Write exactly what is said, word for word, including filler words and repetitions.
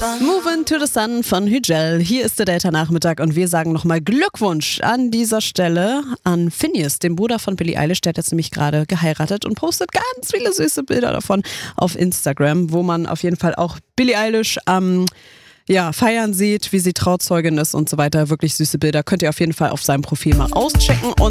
Moving to the Sun von Hügel. Hier ist der Delta-Nachmittag und wir sagen nochmal Glückwunsch an dieser Stelle an Finneas, dem Bruder von Billie Eilish. Der hat jetzt nämlich gerade geheiratet und postet ganz viele süße Bilder davon auf Instagram, wo man auf jeden Fall auch Billie Eilish am ja, feiern sieht, wie sie Trauzeugin ist und so weiter. Wirklich süße Bilder. Könnt ihr auf jeden Fall auf seinem Profil mal auschecken. Und